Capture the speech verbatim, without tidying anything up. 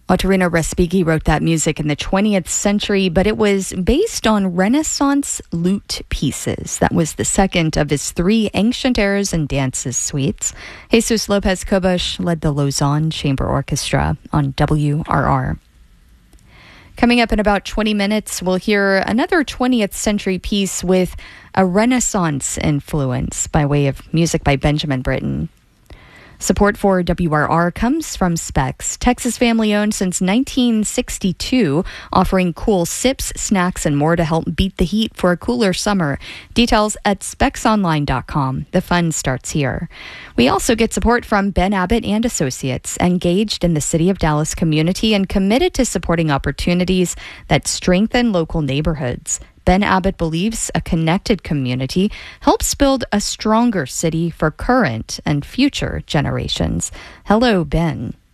Ottorino Respighi wrote that music in the twentieth century, but it was based on Renaissance lute pieces. That was the second of his three Ancient Airs and Dances suites. Jesus Lopez Cobos led the Lausanne Chamber Orchestra on W R R. Coming up in about twenty minutes, we'll hear another twentieth century piece with a Renaissance influence by way of music by Benjamin Britten. Support for W R R comes from Specs, Texas family-owned since nineteen sixty-two, offering cool sips, snacks, and more to help beat the heat for a cooler summer. Details at specs online dot com. The fun starts here. We also get support from Ben Abbott and Associates, engaged in the City of Dallas community and committed to supporting opportunities that strengthen local neighborhoods. Ben Abbott believes a connected community helps build a stronger city for current and future generations. Hello, Ben.